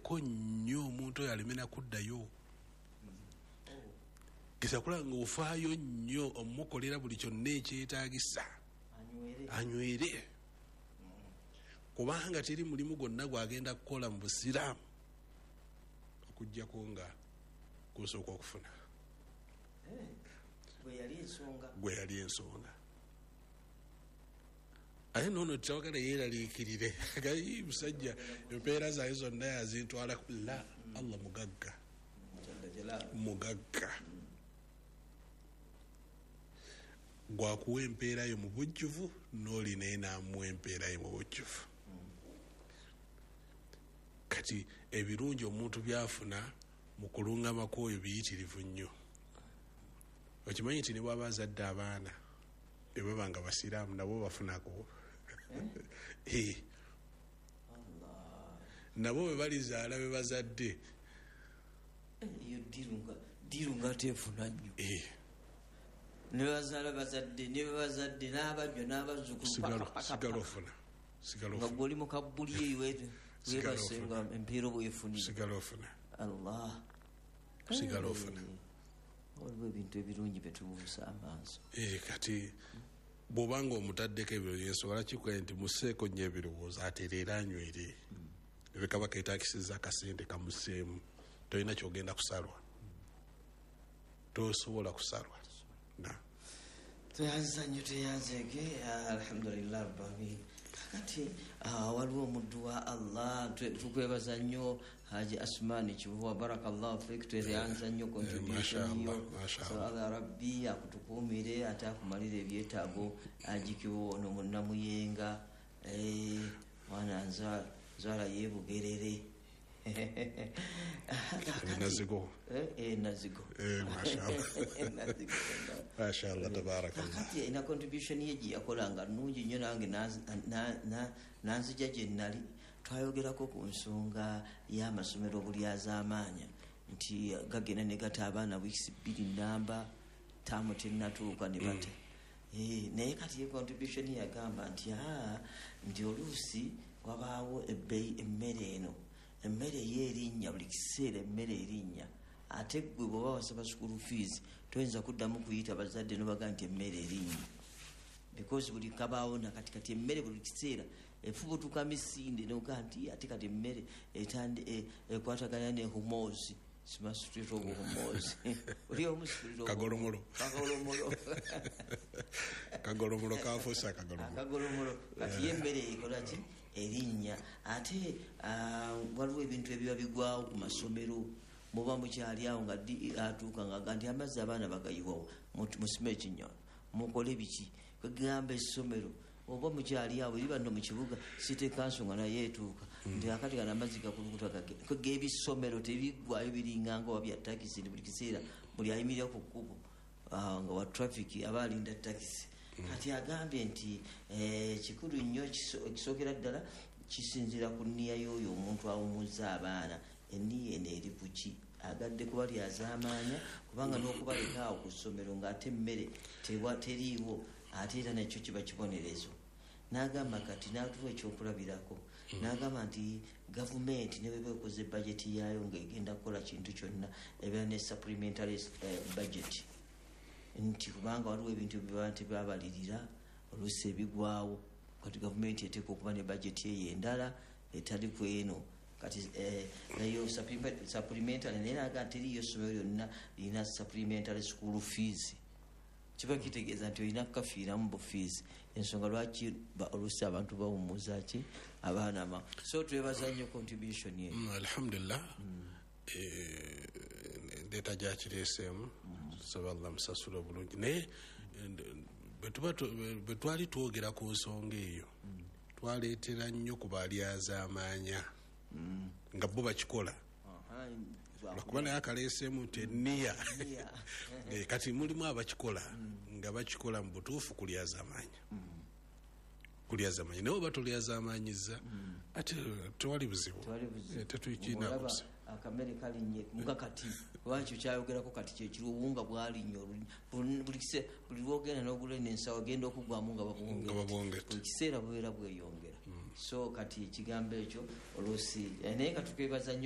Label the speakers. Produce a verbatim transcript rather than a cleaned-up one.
Speaker 1: gezaako nnyo omuntu oyo alemena kuddayo. Gezakola ng'ofaayo nnyo omukolera buli kyonna ekyetaagisa anywere, kubanga teri mulimu gwonna gwagenda kukola mu busiraamu okuggyako nga gusooka okufuna gwe yali ensonga. Ate noono titawagala yeeraliikirire gayi musajja empeera zaye zonna yazintwala la Allah mugagga mugagga gwakuwa empeera yo mu bujjuvu n'oli naye n'amuwa empeera yo mu bujjuvu. Kati ebirungi omuntu byafuna mu kulungamako oyo biyitirivu nnyo. Okimanyi nti ne bw'aba azadde abaana ne baba nga basiraamu nabo bafunako nabo bwe balizaala be bazadde
Speaker 2: dirunga tefuna nnyo ne bazaala bazadde ne bazadde n'abajjo n'abazzukulu
Speaker 1: sigala ofuna
Speaker 2: nga gwoli mu kabbuli eyo webasenga empeera bwefunire
Speaker 1: sigala ofuna
Speaker 2: Allah
Speaker 1: sigala ofuna
Speaker 2: waliwo ebintu ebirungi byetubuusa amaaso.
Speaker 1: Kati bw'obanga omutaddeko ebirowoozo ensobola kikukola nti museeko nnyo ebirowoozo atereera anywere ebeka bakeetaakisiza akasente kamuseemu tolina kyogenda kusalwa tosobola kusalwa.
Speaker 2: Tuyanza nnyo tuyanzege alhamdulillah rabbil kati waliwo omuddu wa Allah tukwebaza nnyo Haji Asmani Kibuwa barakallahu fik tuyanza nnyo contribution yo so Allah rabbi akutukuumire ate akumalire ebyetaago ajikiwo ono munnamuyenga eh mwana nza zala yebugerere
Speaker 1: nazigo
Speaker 2: eh eh nazigo
Speaker 1: eh mashallah
Speaker 2: nazigo
Speaker 1: mashallah tabarakallah.
Speaker 2: Kati ina contribution yeji yakolanga nungi nnyo nange na na nanzija gye nnali twayogerako ku nsonga y'amasomero buli azaamaanya nti gagenda ne gata abaana weeks bbiri namba tamu tennatuuka ne bate eh naye kati ye contribution yagamba nti ah ndi oluusi wabaawo ebbeeyi emmere eno emmere yeerinnya buli kiseera emmere erinnya ate gwe bw'oba wasaba school fees toyinza kuddamu kuyita bazadde nobaga nti emmere erinnya because buli kabaawo nakatikati emmere buli kiseera efubutuka misinde noga nti ate kati emmere etande ekwataganya ne humozi simasutrito obuhumozi oli omusikuliro
Speaker 1: kagolomolo
Speaker 2: kagolomolo
Speaker 1: kagolomolo kafuusa kagolomolo
Speaker 2: kagolomolo kati yemmere ekola ki erinnya ate waliwo ebintu ebiba bigwawo ku masomero muba mukyali awo nga atuuka nga nti amazzi abaana bagayiwawo musime ekinywa mukole biki kwegamba essomero oba mukyali awo eri banno mu kibuga siteeka nsonga naye etuuka nti akati kana amazzi gakulukuta kwega ebisomero tebiggwayo biringanga oba bya takisi buli kiseera buli ayimirira ku kkubo nga wa traffic aba alinda takisi. Kati agambye nti kikulu nnyo ekisookera ddala kisinzira ku nniya y'oyo omuntu awumuzza abaana enniya eno eri ku ki agadde kuba lyazaamaanya kubanga n'okubaleka awo ku ssomero ng'ate emmere teriiwo ate era nakyo kiba kibonerezo. N'agamba kati n'atuwa ekyokulabirako n'agamba nti gavumenti ne bweba ekoze bajeti yaayo ng'egenda kukola kintu kyonna ebeera ne supplementary budget nti kubanga waliwo ebintu biba nti byabalirira oluusi ebigwawo kati gavumenti eteeka okuba ne bajeti eyo endala etali ku eno kati nayo supplementary naye naga teriyo ssomero lyonna lirina supplementary school fees kiba kitegeeza nti olina kukafiiramu bu fees ensonga lwaki oluusi abantu bawumuza ki abaana ma so twebaza nnyo contribution ye
Speaker 1: alhamdulillah ndeeta gyakireeseemu saba Allah musasula bulungi naye bwe twali twogera ku nsonga eyo twaleetera nnyo ku baali azaamaanya nga bo bakikola lwakuba naye akaleeseemu nti enniya kati mulimu abakikola nga bakikola mu butuufu kulyazaamaanya kulyazaamaanya naye oba tolyazaamaanyiza ate tewali buzibu tetukiina buzibu
Speaker 2: akamere kalinnye nga kati lwaki kyayogerako kati kyekiri obuwunga bwalinnye buli lwogenda n'ogula n'ensawo genda okugwamu nga babwongera buli kiseera bubeera bweyongera so kati ekigambo ekyo oluusi naye katukwebaza nnyo